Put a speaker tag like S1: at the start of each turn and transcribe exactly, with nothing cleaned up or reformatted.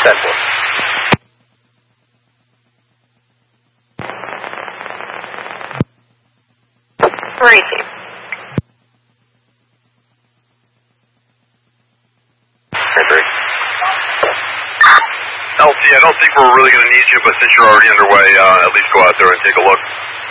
S1: ten four.
S2: Three team.
S1: three.
S3: L T, I don't think we're really going to need you, but since you're already underway, uh, at least go out there and take a look.